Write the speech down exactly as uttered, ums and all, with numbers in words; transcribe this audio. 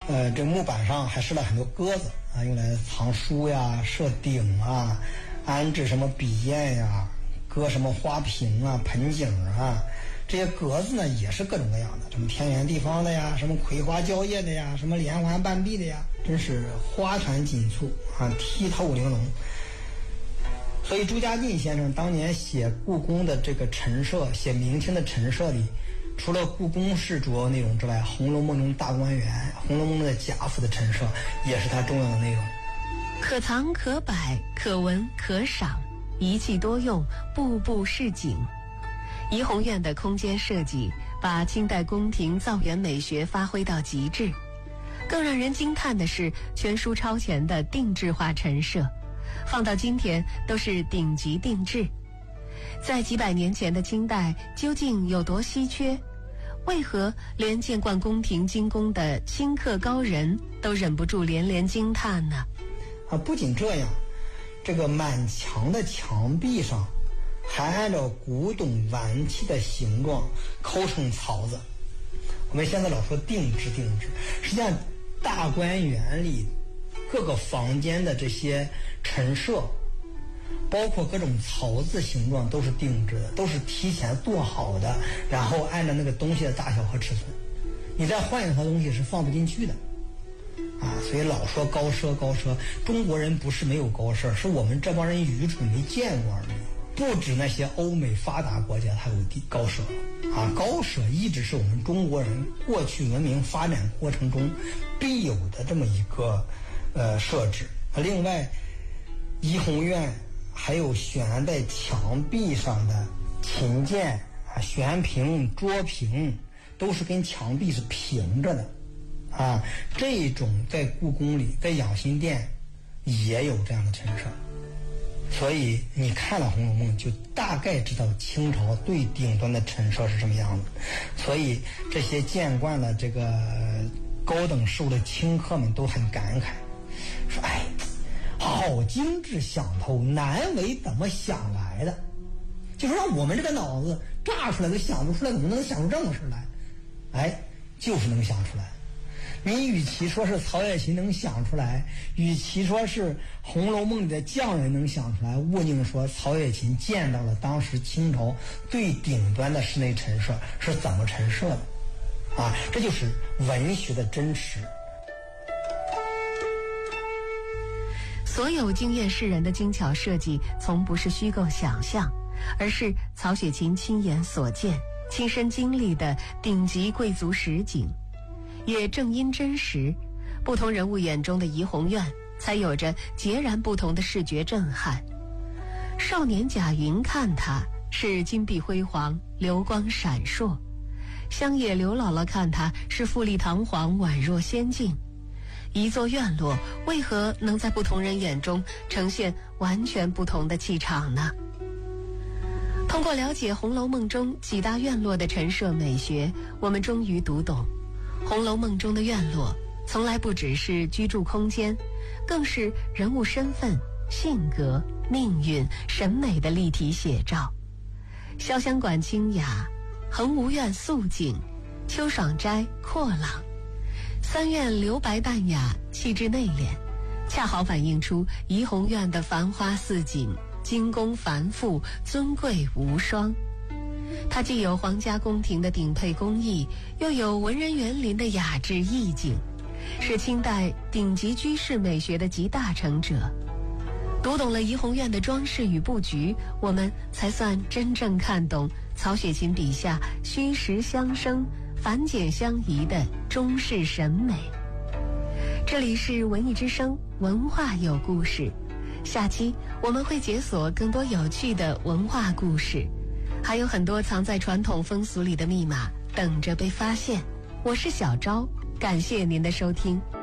呃，这木板上还设了很多鸽子啊，用来藏书呀、设顶啊、安置什么笔砚呀、搁什么花瓶啊、盆景啊。这些格子呢也是各种各样的，什么天圆地方的呀，什么葵花蕉叶的呀，什么连环半壁的呀，真是花团锦簇啊，剔透玲珑。所以朱家进先生当年写故宫的这个陈设，写明清的陈设里，除了故宫是主要内容之外，《红楼梦》中大观园、《红楼梦》的贾府的陈设也是它重要的内容。 可藏可摆，可闻可赏，一气多用，步步是景。怡红院的空间设计把清代宫廷造园美学发挥到极致，更让人惊叹的是全书超前的定制化陈设，放到今天都是顶级定制。在几百年前的清代究竟有多稀缺？为何连见惯宫廷精工的清客高人都忍不住连连惊叹呢？ 啊，不仅这样，这个满墙的墙壁上还按照古董玩器的形状抠成槽子。我们现在老说定制定制，实际上大观园里各个房间的这些陈设，包括各种槽子形状都是定制的，都是提前做好的，然后按照那个东西的大小和尺寸，你再换一套东西是放不进去的啊。所以老说高奢高奢，中国人不是没有高奢，是我们这帮人愚蠢没见过而已。不止那些欧美发达国家还有高奢啊，高奢一直是我们中国人过去文明发展过程中必有的这么一个呃设置。另外，怡红院还有悬在墙壁上的琴键啊、悬屏、桌屏，都是跟墙壁是平着的啊。这种在故宫里，在养心殿也有这样的陈设。所以你看了《红楼梦》就大概知道清朝最顶端的陈设是什么样子。所以这些见惯了这个高等事物的清客们都很感慨，说哎，好精致想头，难为怎么想来的。就是让我们这个脑子炸出来都想不出来，怎么能想出这种事来？哎，就是能想出来。你与其说是曹雪芹能想出来，与其说是《红楼梦》里的匠人能想出来，勿宁说曹雪芹见到了当时清朝最顶端的室内陈设是怎么陈设的啊！这就是文学的真实。 所有惊艳世人的精巧设计从不是虚构想象，而是曹雪芹亲眼所见、亲身经历的顶级贵族实景。也正因真实，不同人物眼中的怡红院才有着截然不同的视觉震撼。少年贾云看它是金碧辉煌、流光闪烁；乡野刘姥姥看它是富丽堂皇、宛若仙境。一座院落为何能在不同人眼中呈现完全不同的气场呢？通过了解《红楼梦》中几大院落的陈设美学，我们终于读懂《红楼梦》中的院落从来不只是居住空间，更是人物身份、性格、命运、审美的立体写照。潇湘馆清雅，恒芜院素净，秋爽斋阔朗，三院留白淡雅，气质内敛，恰好反映出怡红院的繁花似锦，精工繁复，尊贵无双。它既有皇家宫廷的顶配工艺，又有文人园林的雅致意境，是清代顶级居室美学的集大成者。读懂了怡红院的装饰与布局，我们才算真正看懂曹雪芹笔下虚实相生、繁简相宜的中式审美。这里是文艺之声，文化有故事。下期我们会解锁更多有趣的文化故事，还有很多藏在传统风俗里的密码等着被发现。我是小昭，感谢您的收听。